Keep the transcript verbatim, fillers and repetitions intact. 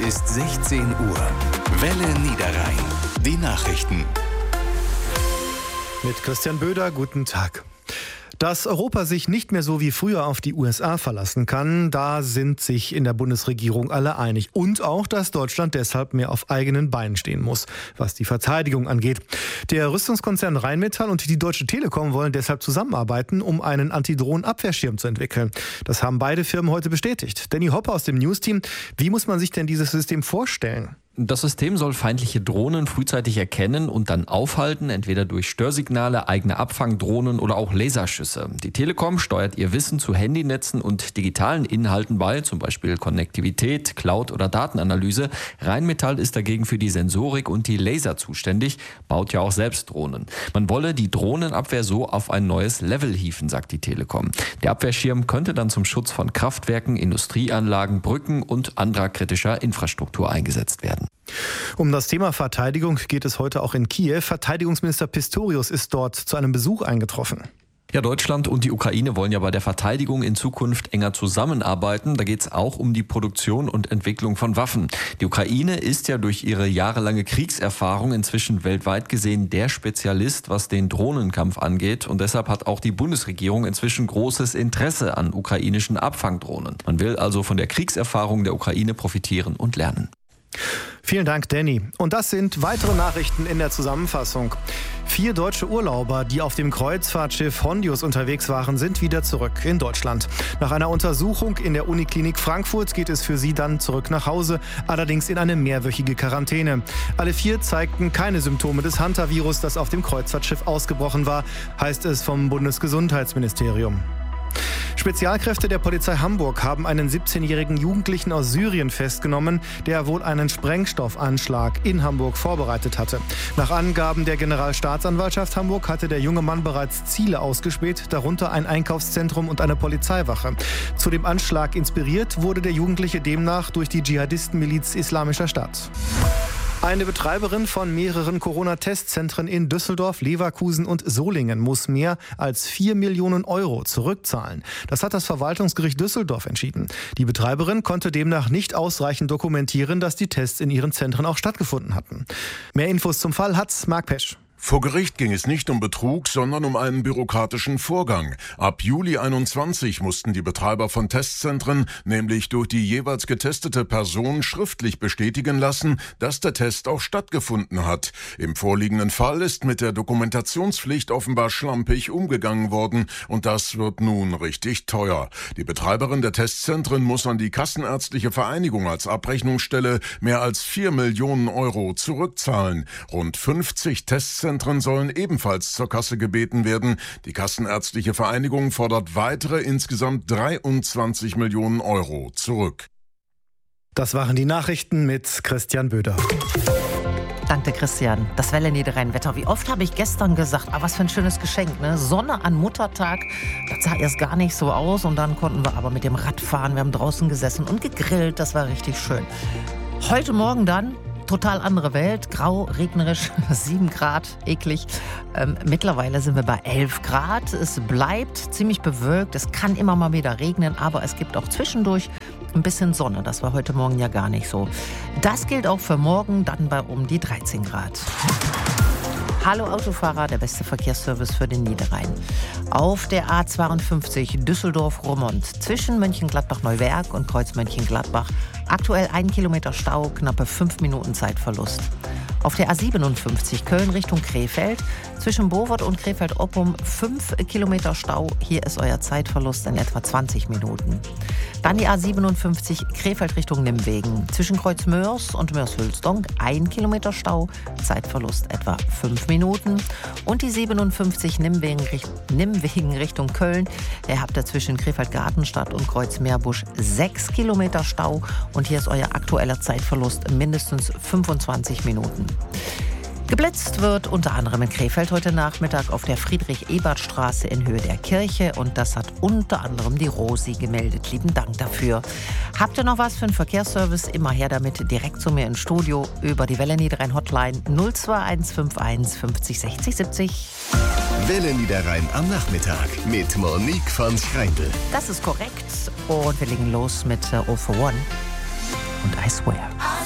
ist sechzehn Uhr. Welle Niederrhein. Die Nachrichten. Mit Christian Böder, guten Tag. Dass Europa sich nicht mehr so wie früher auf die U S A verlassen kann, da sind sich in der Bundesregierung alle einig. Und auch, dass Deutschland deshalb mehr auf eigenen Beinen stehen muss, was die Verteidigung angeht. Der Rüstungskonzern Rheinmetall und die Deutsche Telekom wollen deshalb zusammenarbeiten, um einen Antidrohnenabwehrschirm zu entwickeln. Das haben beide Firmen heute bestätigt. Danny Hoppe aus dem News-Team. Wie muss man sich denn dieses System vorstellen? Das System soll feindliche Drohnen frühzeitig erkennen und dann aufhalten, entweder durch Störsignale, eigene Abfangdrohnen oder auch Laserschüsse. Die Telekom steuert ihr Wissen zu Handynetzen und digitalen Inhalten bei, zum Beispiel Konnektivität, Cloud oder Datenanalyse. Rheinmetall ist dagegen für die Sensorik und die Laser zuständig, baut ja auch selbst Drohnen. Man wolle die Drohnenabwehr so auf ein neues Level hieven, sagt die Telekom. Der Abwehrschirm könnte dann zum Schutz von Kraftwerken, Industrieanlagen, Brücken und anderer kritischer Infrastruktur eingesetzt werden. Um das Thema Verteidigung geht es heute auch in Kiew. Verteidigungsminister Pistorius ist dort zu einem Besuch eingetroffen. Ja, Deutschland und die Ukraine wollen ja bei der Verteidigung in Zukunft enger zusammenarbeiten. Da geht es auch um die Produktion und Entwicklung von Waffen. Die Ukraine ist ja durch ihre jahrelange Kriegserfahrung inzwischen weltweit gesehen der Spezialist, was den Drohnenkampf angeht. Und deshalb hat auch die Bundesregierung inzwischen großes Interesse an ukrainischen Abfangdrohnen. Man will also von der Kriegserfahrung der Ukraine profitieren und lernen. Vielen Dank, Danny. Und das sind weitere Nachrichten in der Zusammenfassung. Vier deutsche Urlauber, die auf dem Kreuzfahrtschiff Hondius unterwegs waren, sind wieder zurück in Deutschland. Nach einer Untersuchung in der Uniklinik Frankfurt geht es für sie dann zurück nach Hause, allerdings in eine mehrwöchige Quarantäne. Alle vier zeigten keine Symptome des Hantavirus, das auf dem Kreuzfahrtschiff ausgebrochen war, heißt es vom Bundesgesundheitsministerium. Spezialkräfte der Polizei Hamburg haben einen siebzehnjährigen Jugendlichen aus Syrien festgenommen, der wohl einen Sprengstoffanschlag in Hamburg vorbereitet hatte. Nach Angaben der Generalstaatsanwaltschaft Hamburg hatte der junge Mann bereits Ziele ausgespäht, darunter ein Einkaufszentrum und eine Polizeiwache. Zu dem Anschlag inspiriert wurde der Jugendliche demnach durch die Dschihadistenmiliz Islamischer Staat. Eine Betreiberin von mehreren Corona-Testzentren in Düsseldorf, Leverkusen und Solingen muss mehr als vier Millionen Euro zurückzahlen. Das hat das Verwaltungsgericht Düsseldorf entschieden. Die Betreiberin konnte demnach nicht ausreichend dokumentieren, dass die Tests in ihren Zentren auch stattgefunden hatten. Mehr Infos zum Fall hat Marc Pesch. Vor Gericht ging es nicht um Betrug, sondern um einen bürokratischen Vorgang. Ab Juli einundzwanzig mussten die Betreiber von Testzentren nämlich durch die jeweils getestete Person schriftlich bestätigen lassen, dass der Test auch stattgefunden hat. Im vorliegenden Fall ist mit der Dokumentationspflicht offenbar schlampig umgegangen worden und das wird nun richtig teuer. Die Betreiberin der Testzentren muss an die Kassenärztliche Vereinigung als Abrechnungsstelle mehr als vier Millionen Euro zurückzahlen. Rund fünfzig Testzentren sollen ebenfalls zur Kasse gebeten werden. Die Kassenärztliche Vereinigung fordert weitere insgesamt dreiundzwanzig Millionen Euro zurück. Das waren die Nachrichten mit Christian Böder. Danke, Christian. Das Welle Niederrhein-Wetter. Wie oft habe ich gestern gesagt, ah, was für ein schönes Geschenk, ne? Sonne an Muttertag. Das sah erst gar nicht so aus und dann konnten wir aber mit dem Rad fahren. Wir haben draußen gesessen und gegrillt. Das war richtig schön. Heute Morgen dann total andere Welt, grau, regnerisch, sieben Grad, eklig. Ähm, mittlerweile sind wir bei elf Grad. Es bleibt ziemlich bewölkt. Es kann immer mal wieder regnen, aber es gibt auch zwischendurch ein bisschen Sonne. Das war heute Morgen ja gar nicht so. Das gilt auch für morgen, dann bei um die dreizehn Grad. Hallo Autofahrer, der beste Verkehrsservice für den Niederrhein. Auf der A zweiundfünfzig Düsseldorf-Roermond zwischen Mönchengladbach-Neuwerk und Kreuz-Mönchengladbach aktuell ein Kilometer Stau, knappe fünf Minuten Zeitverlust. Auf der A siebenundfünfzig Köln Richtung Krefeld zwischen Bovert und Krefeld-Oppum fünf Kilometer Stau. Hier ist euer Zeitverlust in etwa zwanzig Minuten. Dann die A siebenundfünfzig Krefeld Richtung Nimwegen zwischen Kreuzmörs und Mörs-Hülsdonk ein Kilometer Stau, Zeitverlust etwa fünf Minuten. Und die siebenundfünfzig Nimwegen, Nimwegen Richtung Köln, der habt ihr zwischen Krefeld-Gartenstadt und Kreuzmeerbusch sechs Kilometer Stau. Und hier ist euer aktueller Zeitverlust mindestens fünfundzwanzig Minuten. Geblitzt wird unter anderem in Krefeld heute Nachmittag auf der Friedrich-Ebert-Straße in Höhe der Kirche. Und das hat unter anderem die Rosi gemeldet. Lieben Dank dafür. Habt ihr noch was für einen Verkehrsservice? Immer her damit direkt zu mir ins Studio über die Welle Niederrhein Hotline null zwei eins fünf eins fünfzig sechzig siebzig. Welle Niederrhein am Nachmittag mit Monique von Schreindl. Das ist korrekt. Und wir legen los mit All for One und I Swear.